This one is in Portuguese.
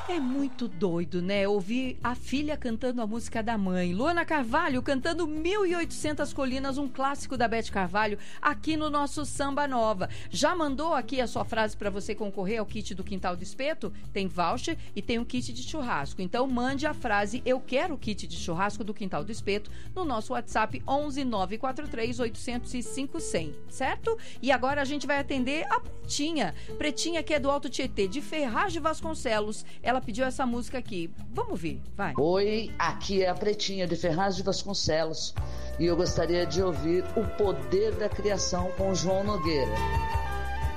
É muito doido, né? Ouvir a filha cantando a música da mãe. Luana Carvalho cantando 1800 Colinas, um clássico da Beth Carvalho, aqui no nosso Samba Nova. Já mandou aqui a sua frase para você concorrer ao kit do Quintal do Espeto? Tem voucher e tem um kit de churrasco. Então mande a frase "Eu quero o kit de churrasco do Quintal do Espeto" no nosso WhatsApp 11 943 805 100, certo? E agora a gente vai atender a Pretinha. Pretinha, que é do Alto Tietê, de Ferraz de Vasconcelos. Ela pediu essa música aqui. Vamos ver, vai. Oi, aqui é a Pretinha de Ferraz de Vasconcelos e eu gostaria de ouvir O Poder da Criação com João Nogueira.